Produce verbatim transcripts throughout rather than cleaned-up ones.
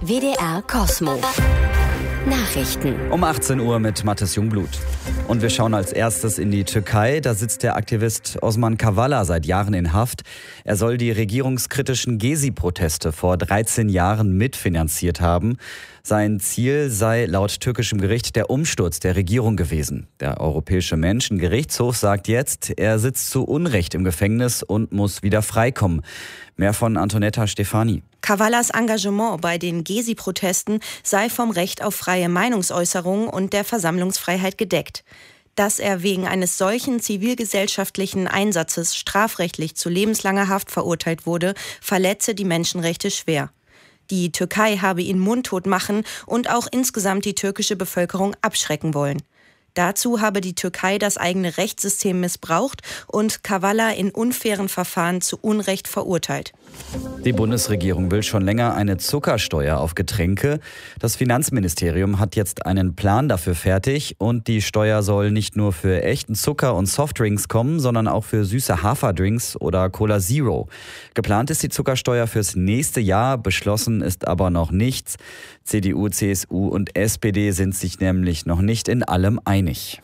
W D R Kosmo. Nachrichten. Um achtzehn Uhr mit Mathis Jungblut. Und wir schauen als erstes in die Türkei. Da sitzt der Aktivist Osman Kavala seit Jahren in Haft. Er soll die regierungskritischen Gezi-Proteste vor dreizehn Jahren mitfinanziert haben. Sein Ziel sei laut türkischem Gericht der Umsturz der Regierung gewesen. Der Europäische Menschengerichtshof sagt jetzt, er sitzt zu Unrecht im Gefängnis und muss wieder freikommen. Mehr von Antonetta Stefani. Kavalas Engagement bei den Gezi-Protesten sei vom Recht auf freie Meinungsäußerung und der Versammlungsfreiheit gedeckt. Dass er wegen eines solchen zivilgesellschaftlichen Einsatzes strafrechtlich zu lebenslanger Haft verurteilt wurde, verletze die Menschenrechte schwer. Die Türkei habe ihn mundtot machen und auch insgesamt die türkische Bevölkerung abschrecken wollen. Dazu habe die Türkei das eigene Rechtssystem missbraucht und Kavala in unfairen Verfahren zu Unrecht verurteilt. Die Bundesregierung will schon länger eine Zuckersteuer auf Getränke. Das Finanzministerium hat jetzt einen Plan dafür fertig und die Steuer soll nicht nur für echten Zucker und Softdrinks kommen, sondern auch für süße Haferdrinks oder Cola Zero. Geplant ist die Zuckersteuer fürs nächste Jahr, beschlossen ist aber noch nichts. C D U, C S U und S P D sind sich nämlich noch nicht in allem einig.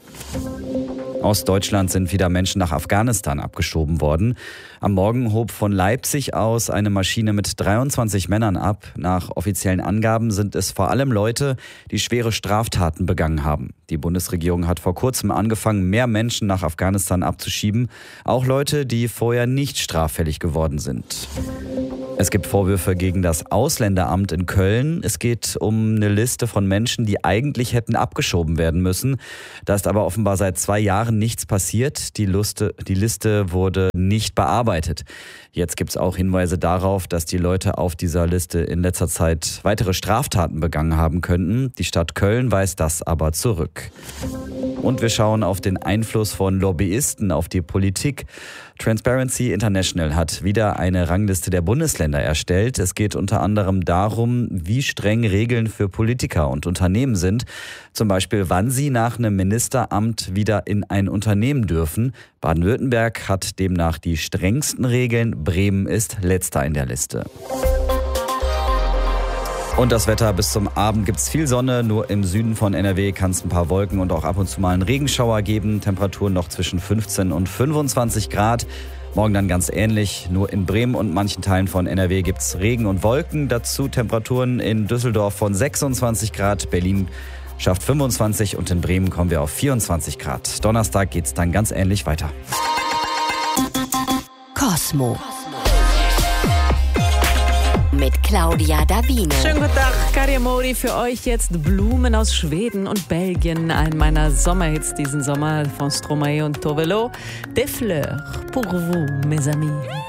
Aus Deutschland sind wieder Menschen nach Afghanistan abgeschoben worden. Am Morgen hob von Leipzig aus eine Maschine mit dreiundzwanzig Männern ab. Nach offiziellen Angaben sind es vor allem Leute, die schwere Straftaten begangen haben. Die Bundesregierung hat vor kurzem angefangen, mehr Menschen nach Afghanistan abzuschieben. Auch Leute, die vorher nicht straffällig geworden sind. Es gibt Vorwürfe gegen das Ausländeramt in Köln. Es geht um eine Liste von Menschen, die eigentlich hätten abgeschoben werden müssen. Da ist aber offenbar seit zwei Jahren nichts passiert. Die Liste, die Liste wurde nicht bearbeitet. Jetzt gibt es auch Hinweise darauf, dass die Leute auf dieser Liste in letzter Zeit weitere Straftaten begangen haben könnten. Die Stadt Köln weist das aber zurück. Und wir schauen auf den Einfluss von Lobbyisten auf die Politik. Transparency International hat wieder eine Rangliste der Bundesländer erstellt. Es geht unter anderem darum, wie streng Regeln für Politiker und Unternehmen sind. Zum Beispiel, wann sie nach einem Ministeramt wieder in ein Unternehmen dürfen. Baden-Württemberg hat demnach die strengsten Regeln. Bremen ist letzter in der Liste. Und das Wetter: bis zum Abend gibt es viel Sonne, nur im Süden von N R W kann es ein paar Wolken und auch ab und zu mal einen Regenschauer geben. Temperaturen noch zwischen fünfzehn und fünfundzwanzig Grad. Morgen dann ganz ähnlich, nur in Bremen und manchen Teilen von N R W gibt es Regen und Wolken. Dazu Temperaturen in Düsseldorf von sechsundzwanzig Grad, Berlin schafft fünfundzwanzig und in Bremen kommen wir auf vierundzwanzig Grad. Donnerstag geht es dann ganz ähnlich weiter. Kosmo. Mit Claudia Davino. Schönen guten Tag, Cari Amori, für euch jetzt Blumen aus Schweden und Belgien. Ein meiner Sommerhits diesen Sommer von Stromae und Tovelo. Des fleurs pour vous, mes amis.